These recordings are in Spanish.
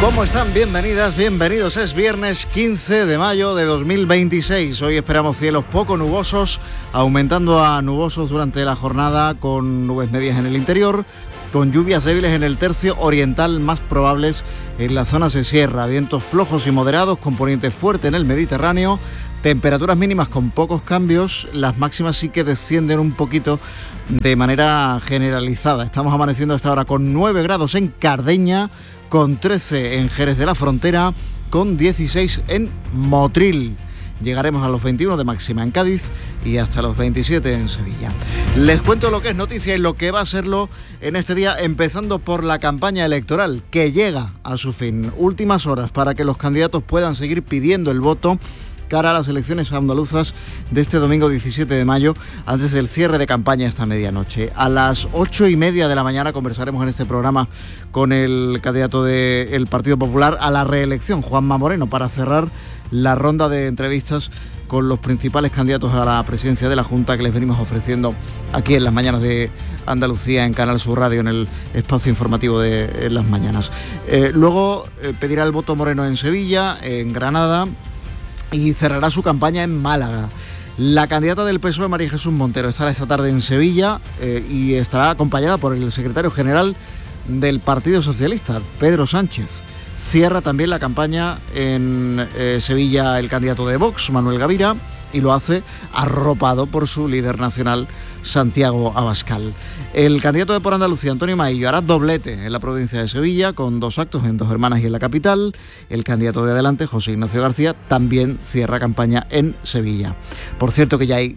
¿Cómo están? Bienvenidas, bienvenidos. Es viernes 15 de mayo de 2026. Hoy esperamos cielos poco nubosos, aumentando a nubosos durante la jornada, con nubes medias en el interior, con lluvias débiles en el tercio oriental, más probables en las zonas de sierra. Vientos flojos y moderados, componente fuerte en el Mediterráneo. Temperaturas mínimas con pocos cambios. Las máximas sí que descienden un poquito de manera generalizada. Estamos amaneciendo a esta hora con 9 grados en Cardeña, con 13 en Jerez de la Frontera, con 16 en Motril. Llegaremos a los 21 de máxima en Cádiz y hasta los 27 en Sevilla. Les cuento lo que es noticia y lo que va a serlo en este día, empezando por la campaña electoral, que llega a su fin. Últimas horas para que los candidatos puedan seguir pidiendo el voto cara a las elecciones andaluzas de este domingo 17 de mayo, antes del cierre de campaña esta medianoche. A las 8:30 de la mañana conversaremos en este programa con el candidato del Partido Popular a la reelección, Juanma Moreno, para cerrar la ronda de entrevistas con los principales candidatos a la presidencia de la Junta que les venimos ofreciendo aquí en las mañanas de Andalucía, en Canal Sur Radio, en el espacio informativo de las mañanas. Luego pedirá el voto Moreno en Sevilla, en Granada, y cerrará su campaña en Málaga. La candidata del PSOE, María Jesús Montero, estará esta tarde en Sevilla y estará acompañada por el secretario general del Partido Socialista, Pedro Sánchez. Cierra también la campaña en Sevilla el candidato de Vox, Manuel Gavira, y lo hace arropado por su líder nacional, Santiago Abascal. El candidato de Por Andalucía, Antonio Maillo, hará doblete en la provincia de Sevilla, con 2 actos en Dos Hermanas y en la capital. El candidato de Adelante, José Ignacio García, también cierra campaña en Sevilla. Por cierto que ya hay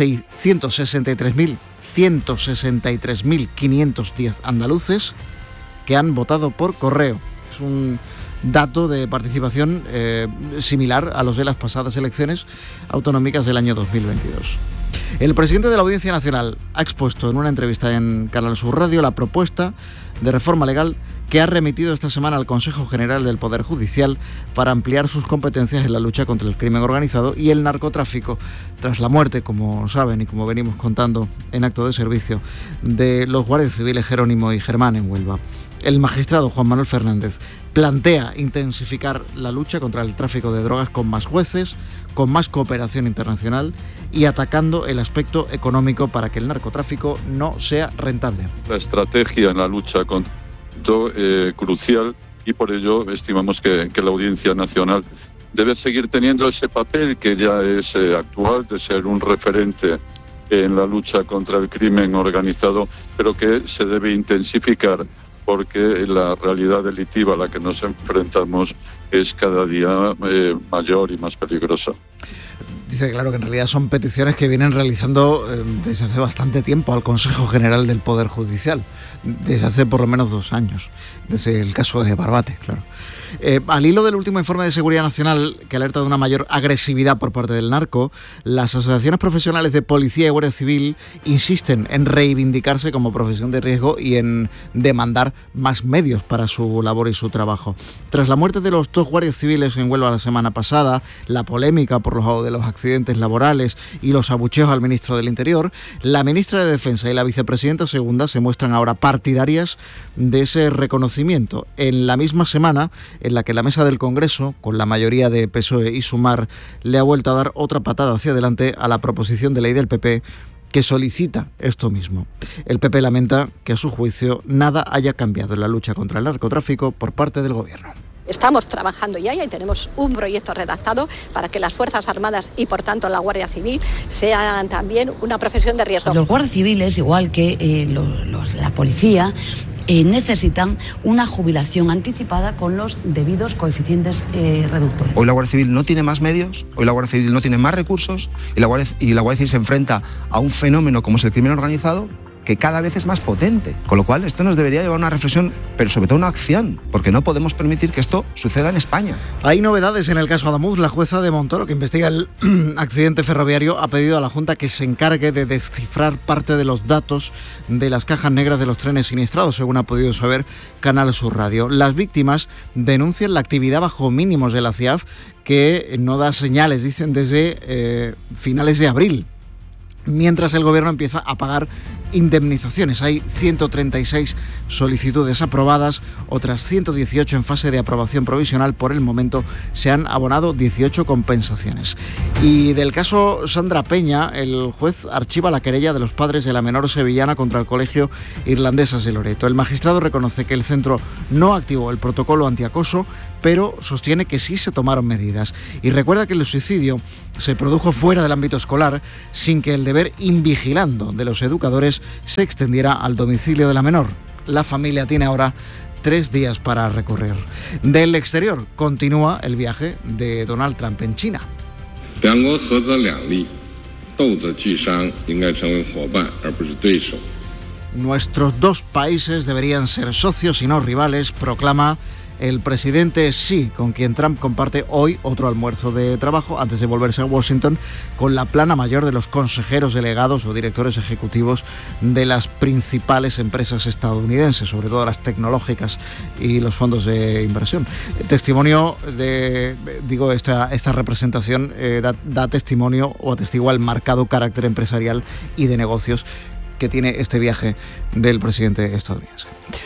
163.510 andaluces que han votado por correo. Es un dato de participación similar a los de las pasadas elecciones autonómicas del año 2022. El presidente de la Audiencia Nacional ha expuesto en una entrevista en Canal Sur Radio la propuesta de reforma legal que ha remitido esta semana al Consejo General del Poder Judicial para ampliar sus competencias en la lucha contra el crimen organizado y el narcotráfico, tras la muerte, como saben y como venimos contando en acto de servicio, de los guardias civiles Jerónimo y Germán en Huelva. El magistrado Juan Manuel Fernández plantea intensificar la lucha contra el tráfico de drogas con más jueces, con más cooperación internacional y atacando el aspecto económico para que el narcotráfico no sea rentable. La estrategia en la lucha contra crucial, y por ello estimamos que la Audiencia Nacional debe seguir teniendo ese papel que ya es actual, de ser un referente en la lucha contra el crimen organizado, pero que se debe intensificar porque la realidad delictiva a la que nos enfrentamos es cada día mayor y más peligrosa. Dice claro que en realidad son peticiones que vienen realizando desde hace bastante tiempo al Consejo General del Poder Judicial, desde hace por lo menos 2 años, desde el caso de Barbate, claro. Al hilo del último informe de Seguridad Nacional, que alerta de una mayor agresividad por parte del narco, las asociaciones profesionales de policía y guardia civil insisten en reivindicarse como profesión de riesgo y en demandar más medios para su labor y su trabajo. Tras la muerte de los 2 guardias civiles en Huelva la semana pasada, la polémica por los accidentes laborales y los abucheos al ministro del Interior, la ministra de Defensa y la vicepresidenta segunda se muestran ahora partidarias de ese reconocimiento. En la misma semana en la que la mesa del Congreso, con la mayoría de PSOE y Sumar, le ha vuelto a dar otra patada hacia adelante a la proposición de ley del PP que solicita esto mismo. El PP lamenta que a su juicio nada haya cambiado en la lucha contra el narcotráfico por parte del Gobierno. Estamos trabajando ya y tenemos un proyecto redactado para que las Fuerzas Armadas y, por tanto, la Guardia Civil sean también una profesión de riesgo. Los guardias civiles, igual que la policía, necesitan una jubilación anticipada con los debidos coeficientes reductores. Hoy la Guardia Civil no tiene más medios, hoy la Guardia Civil no tiene más recursos y la Guardia Civil se enfrenta a un fenómeno como es el crimen organizado que cada vez es más potente. Con lo cual, esto nos debería llevar a una reflexión, pero sobre todo a una acción, porque no podemos permitir que esto suceda en España. Hay novedades en el caso Adamuz. La jueza de Montoro, que investiga el accidente ferroviario, ha pedido a la Junta que se encargue de descifrar parte de los datos de las cajas negras de los trenes siniestrados, según ha podido saber Canal Sur Radio. Las víctimas denuncian la actividad bajo mínimos de la CIAF, que no da señales, dicen, desde finales de abril, mientras el Gobierno empieza a pagar indemnizaciones. Hay 136 solicitudes aprobadas, otras 118 en fase de aprobación provisional. Por el momento se han abonado 18 compensaciones. Y del caso Sandra Peña, el juez archiva la querella de los padres de la menor sevillana contra el Colegio Irlandesas de Loreto. El magistrado reconoce que el centro no activó el protocolo antiacoso, pero sostiene que sí se tomaron medidas. Y recuerda que el suicidio se produjo fuera del ámbito escolar, sin que el deber invigilando de los educadores se extendiera al domicilio de la menor. La familia tiene ahora 3 días para recurrir. Del exterior continúa el viaje de Donald Trump en China. Nuestros dos países deberían ser socios y no rivales, proclama el presidente Xi, con quien Trump comparte hoy otro almuerzo de trabajo antes de volverse a Washington con la plana mayor de los consejeros delegados o directores ejecutivos de las principales empresas estadounidenses, sobre todo las tecnológicas y los fondos de inversión. Testimonio de, esta representación da testimonio o atestigua el marcado carácter empresarial y de negocios que tiene este viaje del presidente estadounidense.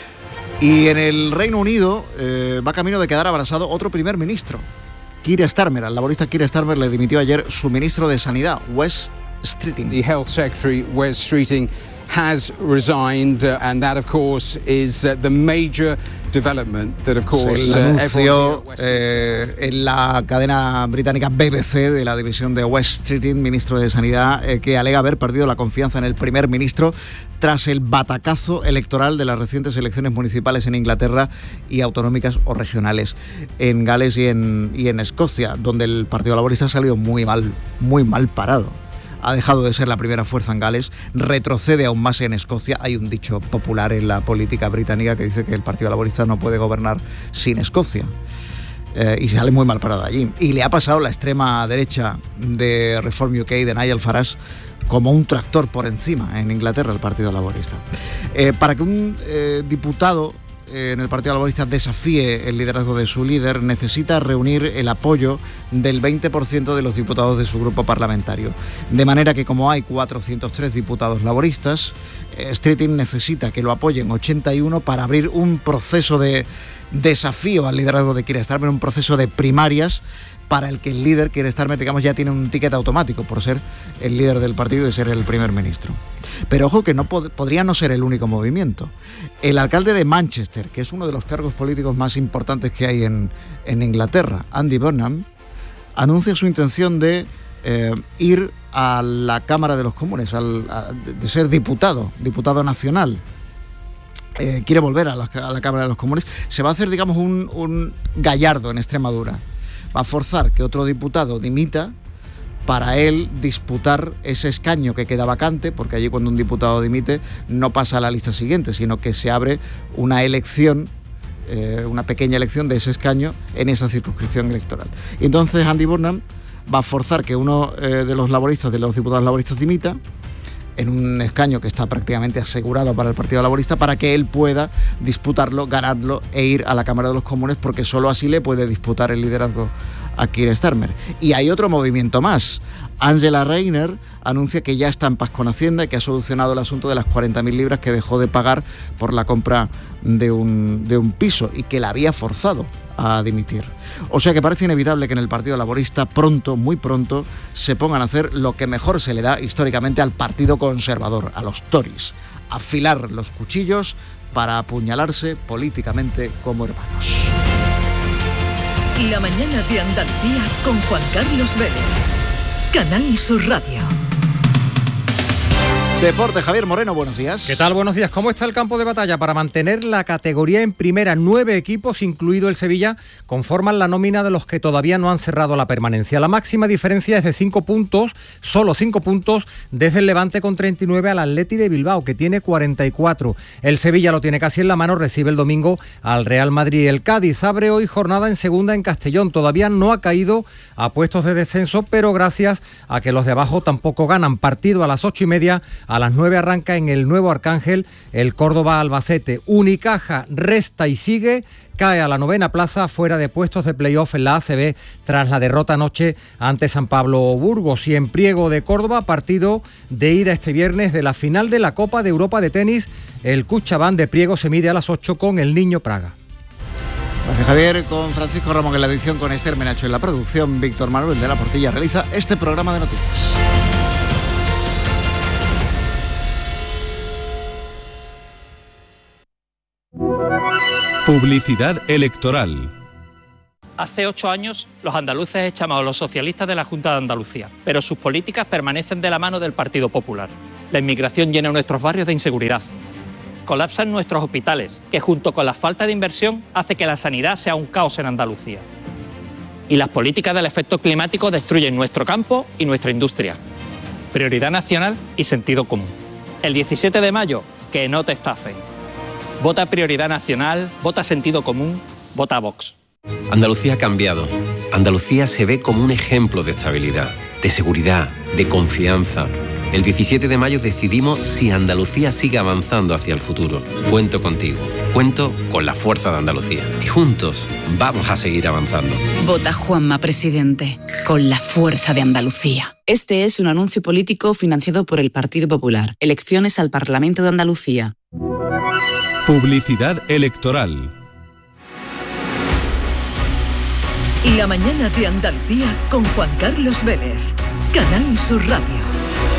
Y en el Reino Unido va camino de quedar abrazado otro primer ministro. Keir Starmer, al laborista Keir Starmer, le dimitió ayer su ministro de Sanidad, Wes Streeting. The Health Secretary, Wes Streeting, has resigned, and that, of course, is the major development that, of course, se anunció en la cadena británica BBC de la división de Wes Streeting, ministro de Sanidad, que alega haber perdido la confianza en el primer ministro tras el batacazo electoral de las recientes elecciones municipales en Inglaterra y autonómicas o regionales en Gales y en Escocia, donde el Partido Laborista ha salido muy mal parado. Ha dejado de ser la primera fuerza en Gales, retrocede aún más en Escocia. Hay un dicho popular en la política británica que dice que el Partido Laborista no puede gobernar sin Escocia. Y sale muy mal parado allí. Y le ha pasado la extrema derecha de Reform UK, de Nigel Farage, como un tractor por encima en Inglaterra, el Partido Laborista. Para que un diputado en el Partido Laborista desafíe el liderazgo de su líder, necesita reunir el apoyo del 20% de los diputados de su grupo parlamentario. De manera que, como hay 403 diputados laboristas, Streeting necesita que lo apoyen 81 para abrir un proceso de desafío al liderazgo de Keir Starmer, un proceso de primarias para el que el líder, Keir Starmer, digamos, ya tiene un ticket automático por ser el líder del partido y ser el primer ministro. Pero ojo que no podría no ser el único movimiento. El alcalde de Manchester, que es uno de los cargos políticos más importantes que hay en Inglaterra, Andy Burnham, anuncia su intención de ir a la Cámara de los Comunes, de ser diputado nacional. Quiere volver a la Cámara de los Comunes. Se va a hacer, digamos, un Gallardo en Extremadura. Va a forzar que otro diputado dimita para él disputar ese escaño que queda vacante, porque allí cuando un diputado dimite no pasa a la lista siguiente, sino que se abre una elección, una pequeña elección de ese escaño en esa circunscripción electoral. Y entonces Andy Burnham va a forzar que uno de los diputados laboristas dimita, en un escaño que está prácticamente asegurado para el Partido Laborista, para que él pueda disputarlo, ganarlo e ir a la Cámara de los Comunes, porque solo así le puede disputar el liderazgo a Keir Starmer. Y hay otro movimiento más. Angela Rayner anuncia que ya está en paz con Hacienda y que ha solucionado el asunto de las 40.000 libras que dejó de pagar por la compra de un piso y que la había forzado a dimitir. O sea que parece inevitable que en el Partido Laborista pronto, muy pronto, se pongan a hacer lo que mejor se le da históricamente al Partido Conservador, a los Tories: afilar los cuchillos para apuñalarse políticamente como hermanos. La mañana de Andalucía con Juan Carlos Vélez. Canal Sur Radio. Deporte, Javier Moreno, buenos días. ¿Qué tal? Buenos días. ¿Cómo está el campo de batalla para mantener la categoría en primera? 9 equipos, incluido el Sevilla, conforman la nómina de los que todavía no han cerrado la permanencia. La máxima diferencia es de 5 puntos, solo 5 puntos, desde el Levante con 39 al Atleti de Bilbao, que tiene 44. El Sevilla lo tiene casi en la mano, recibe el domingo al Real Madrid. El Cádiz abre hoy jornada en segunda en Castellón. Todavía no ha caído a puestos de descenso, pero gracias a que los de abajo tampoco ganan. Partido a las 8:30 A las 9 arranca en el Nuevo Arcángel el Córdoba-Albacete. Unicaja resta y sigue, cae a la 9ª plaza, fuera de puestos de playoff en la ACB tras la derrota anoche ante San Pablo Burgos. Y en Priego de Córdoba, partido de ida este viernes de la final de la Copa de Europa de tenis. El Cuchabán de Priego se mide a las 8 con el Niño Praga. Gracias, Javier. Con Francisco Ramón en la edición, con Esther Menacho en la producción, Víctor Manuel de la Portilla realiza este programa de noticias. Publicidad electoral. Hace 8 años los andaluces echamos a los socialistas de la Junta de Andalucía, pero sus políticas permanecen de la mano del Partido Popular. La inmigración llena nuestros barrios de inseguridad. Colapsan nuestros hospitales, que junto con la falta de inversión hace que la sanidad sea un caos en Andalucía. Y las políticas del efecto climático destruyen nuestro campo y nuestra industria. Prioridad nacional y sentido común. El 17 de mayo, que no te estafen. Vota Prioridad Nacional, vota Sentido Común, vota Vox. Andalucía ha cambiado. Andalucía se ve como un ejemplo de estabilidad, de seguridad, de confianza. El 17 de mayo decidimos si Andalucía sigue avanzando hacia el futuro. Cuento contigo. Cuento con la fuerza de Andalucía. Y juntos vamos a seguir avanzando. Vota Juanma Presidente, con la fuerza de Andalucía. Este es un anuncio político financiado por el Partido Popular. Elecciones al Parlamento de Andalucía. Publicidad electoral. La mañana de Andalucía con Juan Carlos Vélez. Canal Sur Radio.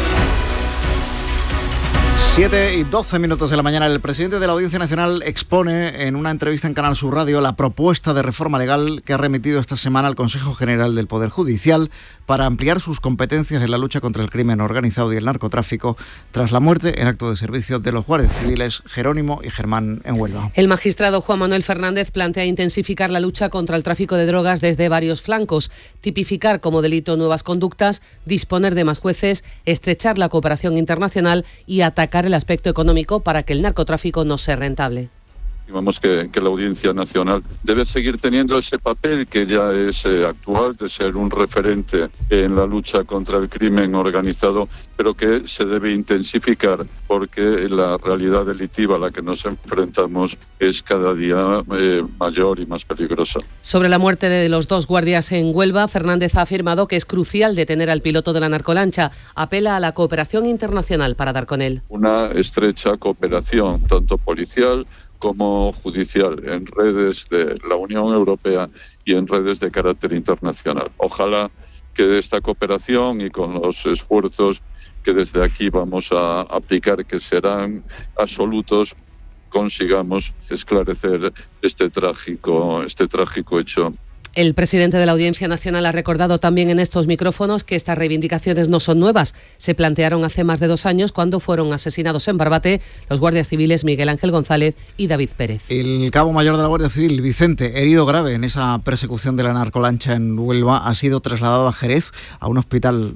7:12 de la mañana. El presidente de la Audiencia Nacional expone en una entrevista en Canal Sur Radio la propuesta de reforma legal que ha remitido esta semana al Consejo General del Poder Judicial para ampliar sus competencias en la lucha contra el crimen organizado y el narcotráfico tras la muerte en acto de servicio de los guardias civiles Jerónimo y Germán en Huelva. El magistrado Juan Manuel Fernández plantea intensificar la lucha contra el tráfico de drogas desde varios flancos, tipificar como delito nuevas conductas, disponer de más jueces, estrechar la cooperación internacional y atacar el aspecto económico para que el narcotráfico no sea rentable. Estimamos que la Audiencia Nacional debe seguir teniendo ese papel que ya es actual, de ser un referente en la lucha contra el crimen organizado, pero que se debe intensificar porque la realidad delictiva a la que nos enfrentamos es cada día mayor y más peligrosa. Sobre la muerte de los 2 guardias en Huelva, Fernández ha afirmado que es crucial detener al piloto de la narcolancha. Apela a la cooperación internacional para dar con él. Una estrecha cooperación, tanto policial como judicial, en redes de la Unión Europea y en redes de carácter internacional. Ojalá que de esta cooperación y con los esfuerzos que desde aquí vamos a aplicar, que serán absolutos, consigamos esclarecer este trágico hecho. El presidente de la Audiencia Nacional ha recordado también en estos micrófonos que estas reivindicaciones no son nuevas. Se plantearon hace más de 2 años cuando fueron asesinados en Barbate los guardias civiles Miguel Ángel González y David Pérez. El cabo mayor de la Guardia Civil, Vicente, herido grave en esa persecución de la narcolancha en Huelva, ha sido trasladado a Jerez, a un hospital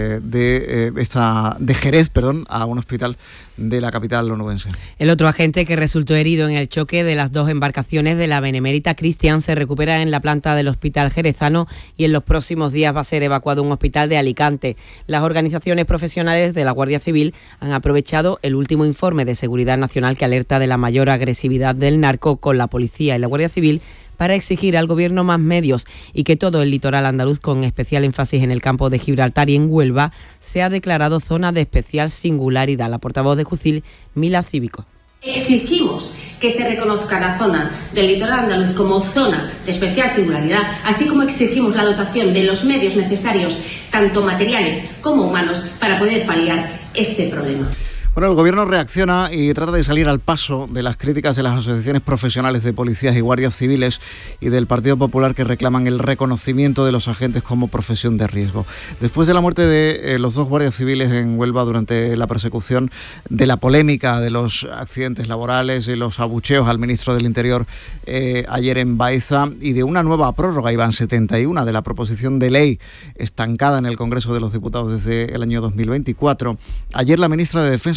de Jerez, a un hospital de la capital onubense. El otro agente que resultó herido en el choque de las 2 embarcaciones de la Benemérita Cristian se recupera en la planta del hospital jerezano y en los próximos días va a ser evacuado a un hospital de Alicante. Las organizaciones profesionales de la Guardia Civil han aprovechado el último informe de Seguridad Nacional que alerta de la mayor agresividad del narco con la policía y la Guardia Civil para exigir al Gobierno más medios y que todo el litoral andaluz, con especial énfasis en el campo de Gibraltar y en Huelva, sea declarado zona de especial singularidad. La portavoz de Jucil, Mila Cívico. Exigimos que se reconozca la zona del litoral andaluz como zona de especial singularidad, así como exigimos la dotación de los medios necesarios, tanto materiales como humanos, para poder paliar este problema. Bueno, el Gobierno reacciona y trata de salir al paso de las críticas de las asociaciones profesionales de policías y guardias civiles y del Partido Popular, que reclaman el reconocimiento de los agentes como profesión de riesgo. Después de la muerte de los 2 guardias civiles en Huelva durante la persecución, de la polémica de los accidentes laborales y los abucheos al ministro del Interior ayer en Baeza, y de una nueva prórroga, iban 71, de la proposición de ley estancada en el Congreso de los Diputados desde el año 2024, ayer la ministra de Defensa,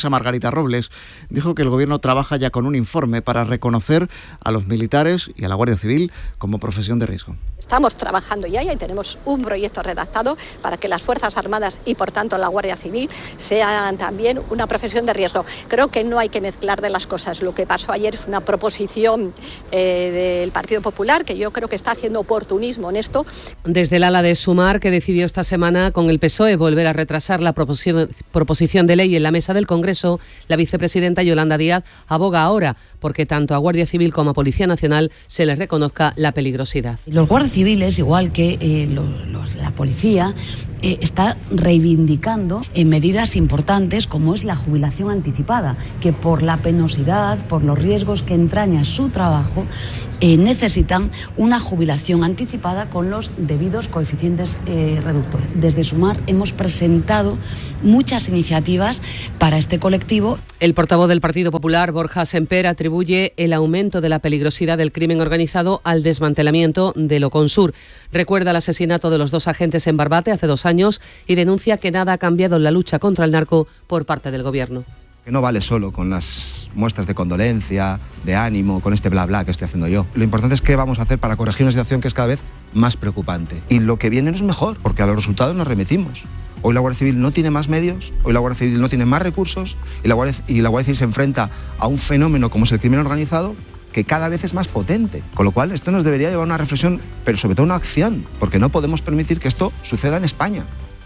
Defensa, Margarita Robles, dijo que el Gobierno trabaja ya con un informe para reconocer a los militares y a la Guardia Civil como profesión de riesgo. Estamos trabajando ya y tenemos un proyecto redactado para que las Fuerzas Armadas y por tanto la Guardia Civil sean también una profesión de riesgo. Creo que no hay que mezclar de las cosas. Lo que pasó ayer es una proposición del Partido Popular que yo creo que está haciendo oportunismo en esto. Desde el ala de Sumar, que decidió esta semana con el PSOE volver a retrasar la proposición de ley en la mesa del Congreso, la vicepresidenta Yolanda Díaz aboga ahora porque tanto a Guardia Civil como a Policía Nacional se les reconozca la peligrosidad. Los guardias civiles, igual que la policía, está reivindicando medidas importantes como es la jubilación anticipada, que por la penosidad, por los riesgos que entraña su trabajo, necesitan una jubilación anticipada con los debidos coeficientes reductores. Desde Sumar hemos presentado muchas iniciativas para este colectivo. El portavoz del Partido Popular, Borja Semper, atribuye el aumento de la peligrosidad del crimen organizado al desmantelamiento de Loconsur. Recuerda el asesinato de los 2 agentes en Barbate hace 2 años y denuncia que nada ha cambiado en la lucha contra el narco por parte del Gobierno. Que no vale solo con las muestras de condolencia, de ánimo, con este bla bla que estoy haciendo yo. Lo importante es qué vamos a hacer para corregir una situación que es cada vez más preocupante. Y lo que viene no es mejor, porque a los resultados nos remitimos. Hoy la Guardia Civil no tiene más medios, hoy la Guardia Civil no tiene más recursos y la Guardia Civil se enfrenta a un fenómeno como es el crimen organizado que cada vez es más potente. Con lo cual esto nos debería llevar a una reflexión, pero sobre todo una acción, porque no podemos permitir que esto suceda en España.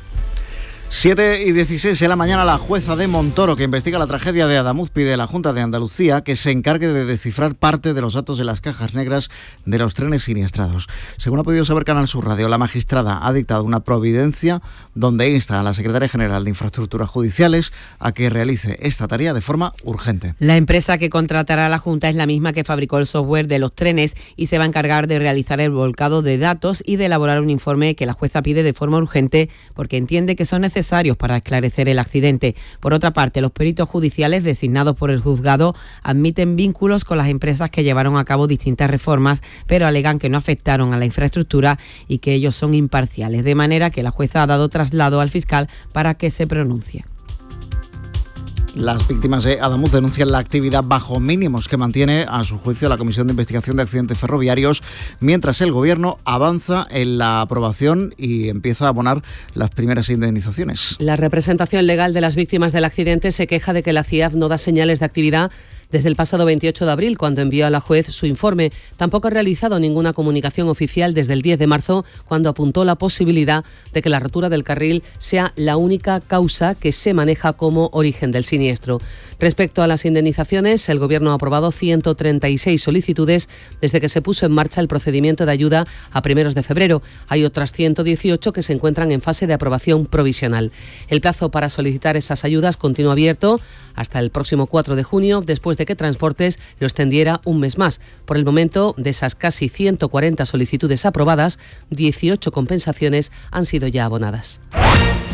7:16 de la mañana, la jueza de Montoro, que investiga la tragedia de Adamuz, pide a la Junta de Andalucía que se encargue de descifrar parte de los datos de las cajas negras de los trenes siniestrados. Según ha podido saber Canal Sur Radio, la magistrada ha dictado una providencia donde insta a la Secretaria General de Infraestructuras Judiciales a que realice esta tarea de forma urgente. La empresa que contratará a la Junta es la misma que fabricó el software de los trenes y se va a encargar de realizar el volcado de datos y de elaborar un informe que la jueza pide de forma urgente porque entiende que son necesarios para esclarecer el accidente. Por otra parte, los peritos judiciales designados por el juzgado admiten vínculos con las empresas que llevaron a cabo distintas reformas, pero alegan que no afectaron a la infraestructura y que ellos son imparciales, de manera que la jueza ha dado traslado al fiscal para que se pronuncie. Las víctimas de Adamuz denuncian la actividad bajo mínimos que mantiene, a su juicio, la Comisión de Investigación de Accidentes Ferroviarios, mientras el Gobierno avanza en la aprobación y empieza a abonar las primeras indemnizaciones. La representación legal de las víctimas del accidente se queja de que la CIAF no da señales de actividad desde el pasado 28 de abril, cuando envió a la juez su informe. Tampoco ha realizado ninguna comunicación oficial desde el 10 de marzo, cuando apuntó la posibilidad de que la rotura del carril sea la única causa que se maneja como origen del siniestro. Respecto a las indemnizaciones, el Gobierno ha aprobado 136 solicitudes desde que se puso en marcha el procedimiento de ayuda a primeros de febrero. Hay otras 118 que se encuentran en fase de aprobación provisional. El plazo para solicitar esas ayudas continúa abierto hasta el próximo 4 de junio, después de que Transportes lo extendiera un mes más. Por el momento, de esas casi 140 solicitudes aprobadas, 18 compensaciones han sido ya abonadas.